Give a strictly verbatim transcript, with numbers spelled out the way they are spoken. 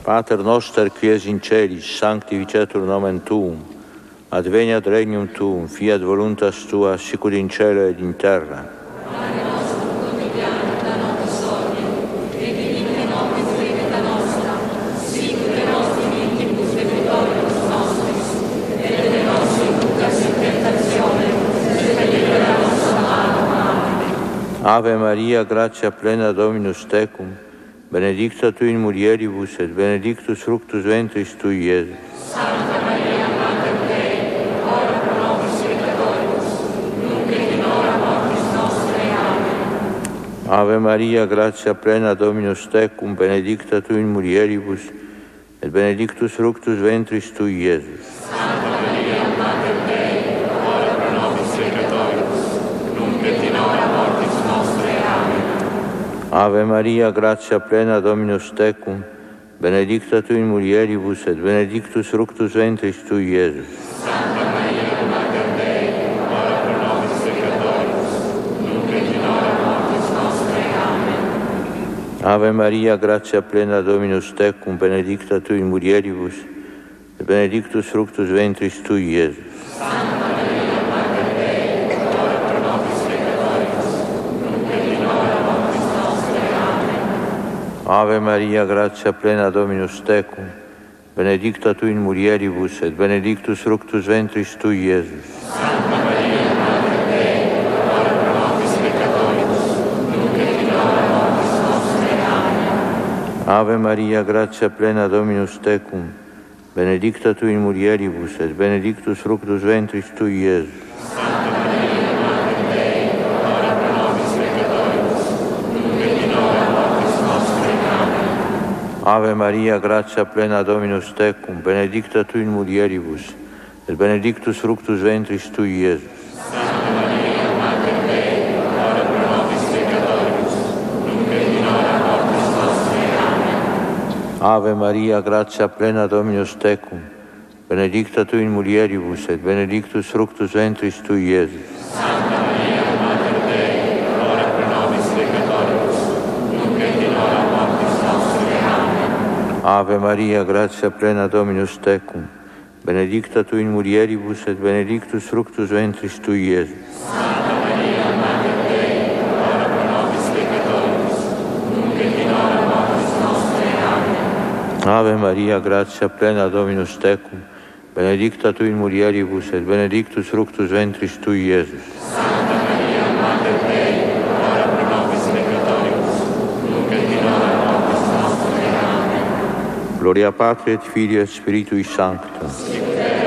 Pater noster qui es in celis, sanctificetur nomen tuum, adveniat regnum tuum, fiat voluntas tua, sicut in cielo ed in terra. Pane nostrum quotidianum da nobis hodie, et dimitte nobis debita nostra, sicut et nos dimittibus debitoribus nostris, et ne nos inducas in tentazione, sed libera nos a malo. Amen. Ave Maria, gratia plena Dominus tecum, benedicta tu in mulieribus, et benedictus fructus ventris tui, Iesus. Santa Maria, Mater Dei, ora pro nobis peccatoribus, nunc et in hora mortis nostrae. Amen. Ave Maria, gratia plena Dominus tecum, benedicta tu in mulieribus, et benedictus fructus ventris tui, Iesus. Santa Maria, Mater Dei, ora pro nobis peccatoribus, nunc et in hora mortis nostrae. Amen. Ave Maria, gratia plena Dominus tecum, benedicta tu in mulieribus, et benedictus fructus ventris tui, Iesus. Santa Maria, Mater Dei, ora pro nobis peccatoribus, nunc et in hora mortis nostrae. Amen. Ave Maria, gratia plena Dominus tecum, benedicta tu in mulieribus, et benedictus fructus ventris tui, Iesus. Santa Maria, Mater Dei, ora pro nobis peccatoribus, nunc et in hora mortis nostrae. Amen. Ave Maria, gratia plena Dominus tecum, benedicta tu in mulieribus, et benedictus fructus ventris tui, Iesus. Santa Maria, Mater Dei, ora pro nobis peccatoribus, nunc et in hora mortis nostrae. Amen. Ave Maria, gratia plena Dominus tecum, benedicta tu in mulieribus, et benedictus fructus ventris tui, Iesus. Santa Maria, Mater Dei, ora pro nobis peccatoribus, nunc et in hora mortis nostrae. Amen. Ave Maria, gratia plena Dominus tecum, benedicta tu in mulieribus, et benedictus fructus ventris tui, Iesus. Santa Maria, Mater Dei, ora pro nobis peccatoribus, nunc et in hora mortis nostrae. Amen. Ave Maria, gratia plena Dominus tecum, benedicta tu in mulieribus, et benedictus fructus ventris tui, Iesus. Santa Maria, Mater Dei, ora pro nobis peccatoribus, nunc et in hora mortis nostrae. Amen. Ave Maria, gratia plena Dominus tecum, benedicta tu in mulieribus, et benedictus fructus ventris tui, Iesus. Santa Maria, Mater Dei, ora pro nobis peccatoribus, nunc et in hora mortis nostrae. Amen. Ave Maria, gratia plena Dominus tecum, benedicta tu in mulieribus, et benedictus fructus ventris tui, Iesus. Santa Maria, Mater Dei, ora pro nobis peccatoribus, nunc et in hora mortis nostrae. Amen. Gloria Patri et Filii et Spiritui Sancto. Sicut erat